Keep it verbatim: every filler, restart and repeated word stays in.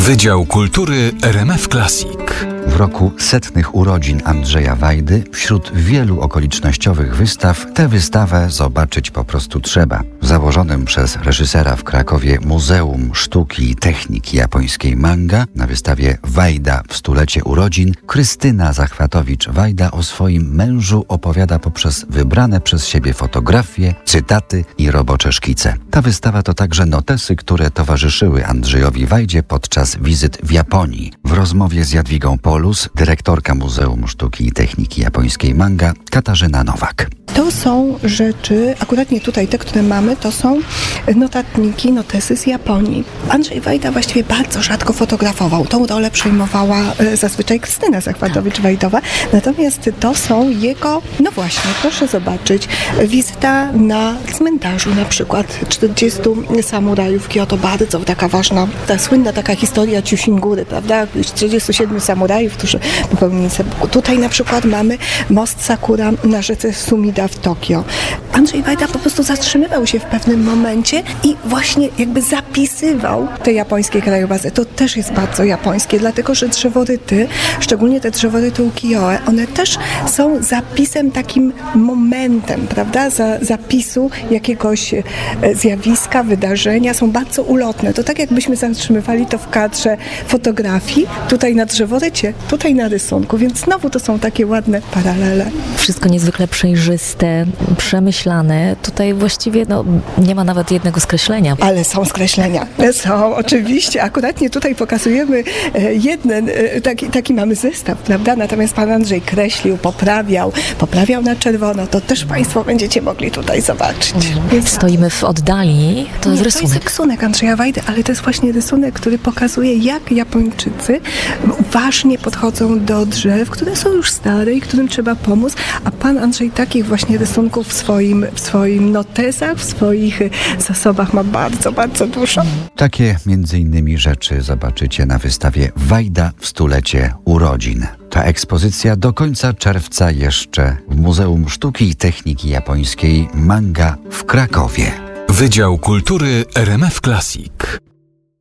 Wydział Kultury R M F Classic. W roku setnych urodzin Andrzeja Wajdy wśród wielu okolicznościowych wystaw tę wystawę zobaczyć po prostu trzeba. W założonym przez reżysera w Krakowie Muzeum Sztuki i Techniki Japońskiej Manga na wystawie Wajda w stulecie urodzin Krystyna Zachwatowicz-Wajda o swoim mężu opowiada poprzez wybrane przez siebie fotografie, cytaty i robocze szkice. Ta wystawa to także notesy, które towarzyszyły Andrzejowi Wajdzie podczas wizyt w Japonii. W rozmowie z Jadwigą Polus, dyrektorka Muzeum Sztuki i Techniki Japońskiej Manga, Katarzyna Nowak. To są rzeczy, akurat nie tutaj, te, które mamy, to są notatniki, notesy z Japonii. Andrzej Wajda właściwie bardzo rzadko fotografował. Tą rolę przejmowała e, zazwyczaj Krystyna Zachwatowicz-Wajdowa. Natomiast to są jego, no właśnie, proszę zobaczyć, wizyta na cmentarzu na przykład czterdziestu samurajów w Kioto, bardzo taka ważna, ta słynna taka historia Ciushingury, prawda? czterdziestu siedmiu samurajów, którzy popełnili seppuku. Tutaj na przykład mamy most Sakura na rzece Sumida w Tokio. Andrzej Wajda po prostu zatrzymywał się w pewnym momencie i właśnie jakby zapisywał te japońskie krajobrazy. To też jest bardzo japońskie, dlatego że drzeworyty, szczególnie te drzeworyty ukiyo-e, one też są zapisem, takim momentem, prawda, Za, zapisu jakiegoś e, zjawiska, wydarzenia. Są bardzo ulotne. To tak jakbyśmy zatrzymywali to w kadrze fotografii, tutaj na drzeworycie, tutaj na rysunku, więc znowu to są takie ładne paralele. Wszystko niezwykle przejrzyste, przemyślane. Tutaj właściwie no, nie ma nawet jednego skreślenia. Ale są skreślenia. Są, oczywiście. Akuratnie tutaj pokazujemy jeden, taki, taki mamy zestaw, prawda? Natomiast pan Andrzej kreślił, poprawiał, poprawiał na czerwono. To też państwo będziecie mogli tutaj zobaczyć. Mhm. Więc Stoimy w oddali. To jest nie, rysunek. To jest rysunek Andrzeja Wajdy, ale to jest właśnie rysunek, który pokazuje, jak Japończycy uważnie podchodzą do drzew, które są już stare i którym trzeba pomóc, a pan Andrzej takich właśnie rysunków w swoim, w swoim notesach, w swoich zasobach ma bardzo, bardzo dużo. Takie między innymi rzeczy zobaczycie na wystawie Wajda w stulecie urodzin. Ta ekspozycja do końca czerwca jeszcze w Muzeum Sztuki i Techniki Japońskiej Manga w Krakowie. Wydział Kultury R M F Classic.